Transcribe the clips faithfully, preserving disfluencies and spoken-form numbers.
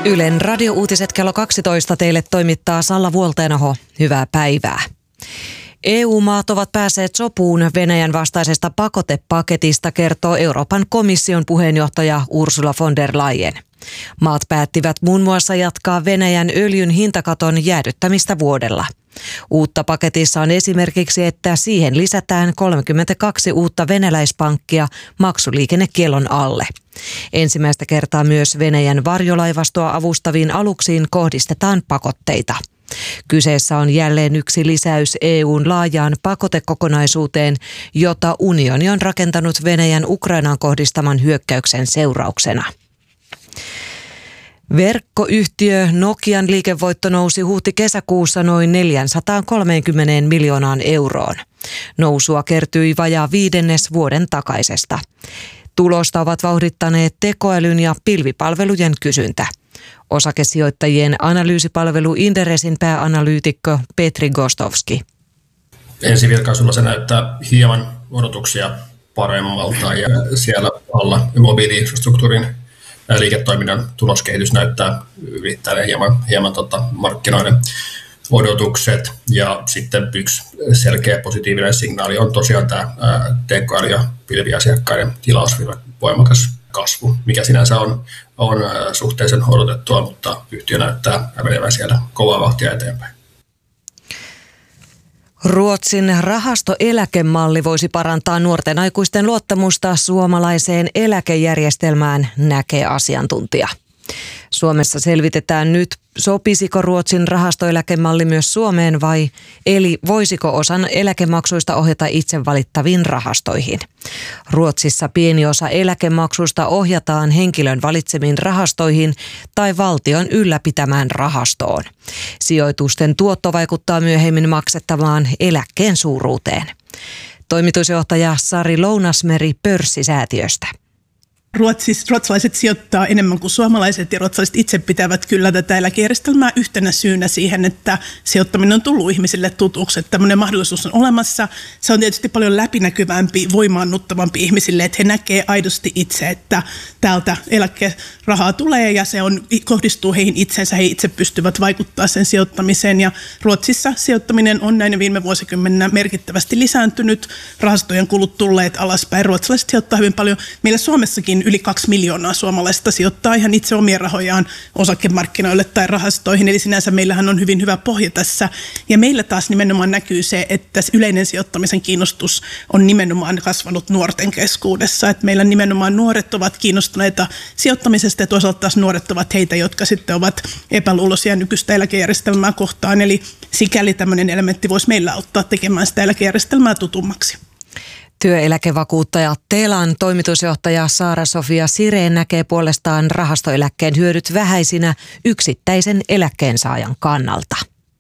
Ylen radiouutiset kello kaksitoista teille toimittaa Salla Vuolteenoho. Hyvää päivää. E U-maat ovat päässeet sopuun Venäjän vastaisesta pakotepaketista, kertoo Euroopan komission puheenjohtaja Ursula von der Leyen. Maat päättivät muun muassa jatkaa Venäjän öljyn hintakaton jäädyttämistä vuodella. Uutta paketissa on esimerkiksi, että siihen lisätään kolmekymmentäkaksi uutta venäläispankkia maksuliikennekiellon alle. Ensimmäistä kertaa myös Venäjän varjolaivastoa avustaviin aluksiin kohdistetaan pakotteita. Kyseessä on jälleen yksi lisäys E U:n laajaan pakotekokonaisuuteen, jota unioni on rakentanut Venäjän Ukrainaan kohdistaman hyökkäyksen seurauksena. Verkkoyhtiö Nokian liikevoitto nousi huhti-kesäkuussa noin neljäsataakolmekymmentä miljoonaan euroon. Nousua kertyi vajaa viidennes vuoden takaisesta. Tulosta ovat vauhdittaneet tekoälyn ja pilvipalvelujen kysyntä. Osakesijoittajien analyysipalvelu Inderesin pääanalyytikko Petri Gostovski. Ensivilkaisulla se näyttää hieman odotuksia paremmalta ja siellä alla mobiili-infrastruktuurin liiketoiminnan tuloskehitys näyttää ylittäneen hieman, hieman tota markkinoiden odotukset. Ja sitten yksi selkeä positiivinen signaali on tosiaan tämä tekoäly- ja pilviasiakkaiden tilausvirran voimakas kasvu, mikä sinänsä on, on suhteellisen odotettua, mutta yhtiö näyttää menevän siellä kovaa vauhtia eteenpäin. Ruotsin rahastoeläkemalli voisi parantaa nuorten aikuisten luottamusta suomalaiseen eläkejärjestelmään, näkee asiantuntija. Suomessa selvitetään nyt, sopisiko Ruotsin rahastoeläkemalli myös Suomeen vai eli voisiko osan eläkemaksuista ohjata itse valittaviin rahastoihin. Ruotsissa pieni osa eläkemaksuista ohjataan henkilön valitsemiin rahastoihin tai valtion ylläpitämään rahastoon. Sijoitusten tuotto vaikuttaa myöhemmin maksettavaan eläkkeen suuruuteen. Toimitusjohtaja Sari Lounasmeri Pörssisäätiöstä. Ruotsis, ruotsalaiset sijoittaa enemmän kuin suomalaiset ja ruotsalaiset itse pitävät kyllä tätä eläkejärjestelmää yhtenä syynä siihen, että sijoittaminen on tullut ihmisille tutuksi, että tämmöinen mahdollisuus on olemassa. Se on tietysti paljon läpinäkyvämpi, voimaannuttavampi ihmisille, että he näkee aidosti itse, että täältä eläkerahaa tulee ja se on, kohdistuu heihin itsensä, he itse pystyvät vaikuttamaan sen sijoittamiseen ja Ruotsissa sijoittaminen on näin viime vuosikymmeninä merkittävästi lisääntynyt, rahastojen kulut tulleet alaspäin, ruotsalaiset sijoittaa hyvin paljon, meillä Suomessakin yli kaksi miljoonaa suomalaista sijoittaa ihan itse omia rahojaan osakemarkkinoille tai rahastoihin, eli sinänsä meillähän on hyvin hyvä pohja tässä. Ja meillä taas nimenomaan näkyy se, että yleinen sijoittamisen kiinnostus on nimenomaan kasvanut nuorten keskuudessa. Että meillä nimenomaan nuoret ovat kiinnostuneita sijoittamisesta ja toisaalta taas nuoret ovat heitä, jotka sitten ovat epäluuloisia nykyistä eläkejärjestelmää kohtaan. Eli sikäli tämmöinen elementti voisi meillä auttaa tekemään sitä eläkejärjestelmää tutummaksi. Työeläkevakuuttaja Telan toimitusjohtaja Saara-Sofia Sireen näkee puolestaan rahastoeläkkeen hyödyt vähäisinä yksittäisen eläkkeensaajan kannalta.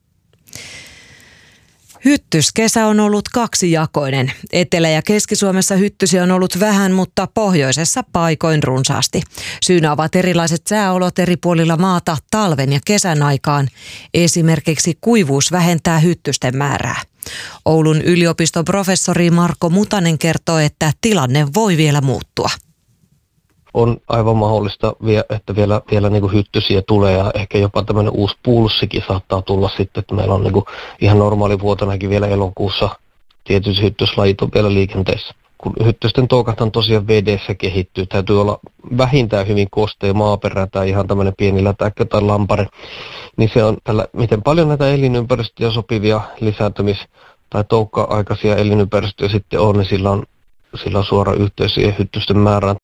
Hyttyskesä on ollut kaksijakoinen. Etelä- ja Keski-Suomessa hyttysiä on ollut vähän, mutta pohjoisessa paikoin runsaasti. Syynä ovat erilaiset sääolot eri puolilla maata talven ja kesän aikaan. Esimerkiksi kuivuus vähentää hyttysten määrää. Oulun yliopiston professori Marko Mutanen kertoo, että tilanne voi vielä muuttua. On aivan mahdollista, että vielä, vielä niin kuin hyttysiä tulee ja ehkä jopa tämmöinen uusi pulssikin saattaa tulla sitten, että meillä on niin kuin ihan normaali vuotenakin vielä elokuussa tietyt hyttyslajit on vielä liikenteessä. Kun hyttysten toukataan tosiaan vedessä kehittyy, täytyy olla vähintään hyvin kostea maaperä tai ihan tämmöinen pieni lätäkkö tai lampare, niin se on tällä, miten paljon näitä elinympäristöjä sopivia lisääntymis- tai toukka-aikaisia elinympäristöjä sitten on, niin sillä on, sillä on suora yhteys siihen hyttysten määrään.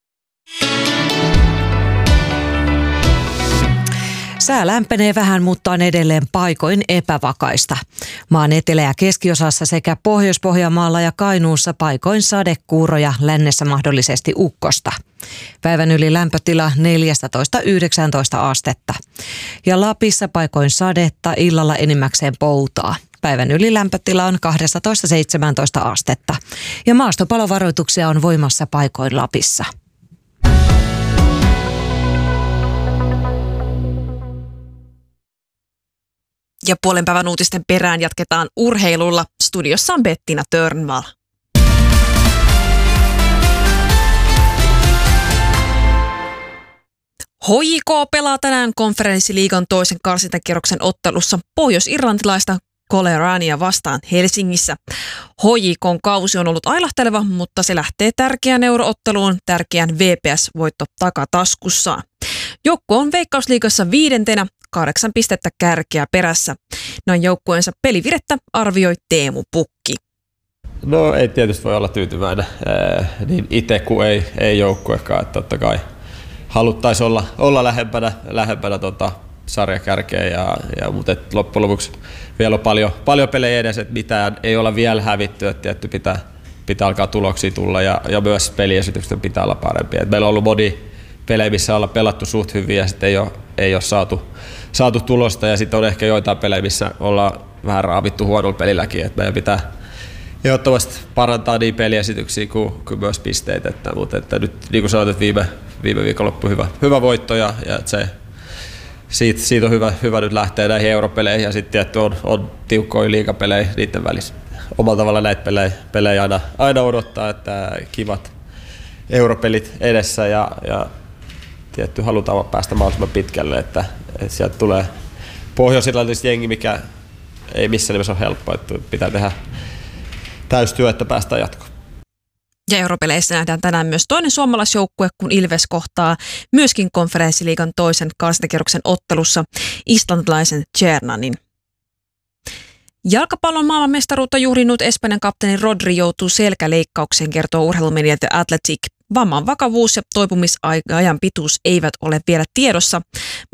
Sää lämpenee vähän, mutta on edelleen paikoin epävakaista. Maan etelä- ja keskiosassa sekä Pohjois-Pohjanmaalla ja Kainuussa paikoin sadekuuroja, lännessä mahdollisesti ukkosta. Päivän yli lämpötila neljätoista yhdeksäntoista astetta. Ja Lapissa paikoin sadetta, illalla enimmäkseen poutaa. Päivän yli lämpötila on kaksitoista seitsemäntoista astetta. Ja maastopalovaroituksia on voimassa paikoin Lapissa. Ja puolen päivän uutisten perään jatketaan urheilulla. Studiossa on Bettina Törnvall. H J K pelaa tänään konferenssiliigan toisen karsintakierroksen ottelussa pohjois-irlantilaista Colerania vastaan Helsingissä. H J K:n kausi on ollut ailahteleva, mutta se lähtee tärkeään eurootteluun tärkeän V P S-voitto takataskussaan. Joukko on Veikkausliigassa viidentenä, kahdeksan pistettä kärkeä perässä. Näin joukkueensa pelivirettä arvioi Teemu Pukki. No ei tietysti voi olla tyytyväinen, ee, niin itse kuin ei, ei joukkuekaan, että totta kai haluttaisiin olla, olla lähempänä, lähempänä tota sarjakärkeä, ja, ja, mutta et loppujen lopuksi vielä on paljon, paljon pelejä edessä, että mitään ei olla vielä hävitty, että tietty pitää, pitää alkaa tuloksia tulla ja, ja myös peliesitykset pitää olla parempia. Et meillä on ollut moni pelejä, missä ollaan pelattu suht hyvin ja sitten ei ole, ei ole saatu, saatu tulosta, ja sitten on ehkä joitain pelejä, missä ollaan vähän raavittu huonolla pelilläkin, että meidän pitää ehdottomasti parantaa niin peliesityksiä kuin, kuin myös pisteitä, että, mutta että nyt niin kuin sanoit, että viime, viime viikonloppu hyvä, hyvä voitto, ja, ja että se, siitä, siitä on hyvä, hyvä nyt lähteä näihin europeleihin, ja sitten tietty on, on tiukkoja liigapelejä niiden välissä. Omalla tavalla näitä pelejä, pelejä aina, aina odottaa, että kivat europelit edessä, ja, ja tietty halutaan päästä mahdollisimman pitkälle, että, että sieltä tulee Pohjois-Irlantista jengi, mikä ei missään nimessä ole helppoa, että pitää tehdä täystyö, että päästään jatkoon. Ja europeleissä nähdään tänään myös toinen suomalaisjoukkue, kun Ilves kohtaa myöskin konferenssiliigan toisen karsintakierroksen ottelussa islantilaisen Tjernanin. Jalkapallon maailmanmestaruutta juhlinut Espanjan kapteeni Rodri joutuu selkäleikkaukseen, kertoo urheilumedia The Athletic. Vamman vakavuus ja toipumisajan pituus eivät ole vielä tiedossa.